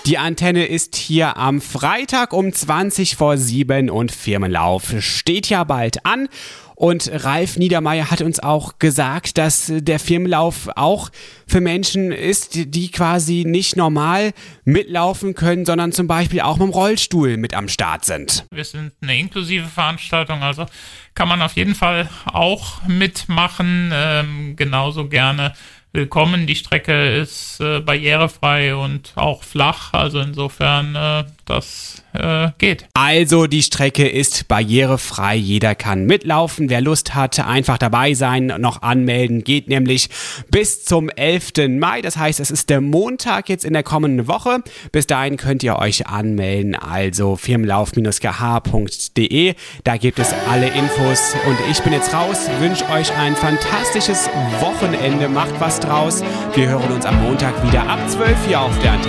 Die Antenne ist hier am Freitag um 7:20 und Firmenlauf steht ja bald an. Und Ralf Niedermeyer hat uns auch gesagt, dass der Firmenlauf auch für Menschen ist, die quasi nicht normal mitlaufen können, sondern zum Beispiel auch mit dem Rollstuhl mit am Start sind. Wir sind eine inklusive Veranstaltung, also kann man auf jeden Fall auch mitmachen, genauso gerne willkommen. Die Strecke ist barrierefrei und auch flach, also insofern das geht. Also die Strecke ist barrierefrei, jeder kann mitlaufen. Wer Lust hat, einfach dabei sein, noch anmelden, geht nämlich bis zum 11. Mai. Das heißt, es ist der Montag jetzt in der kommenden Woche. Bis dahin könnt ihr euch anmelden, also firmenlauf-gh.de. Da gibt es alle Infos und ich bin jetzt raus, wünsche euch ein fantastisches Wochenende, macht was draus. Wir hören uns am Montag wieder ab 12 hier auf der Antenne.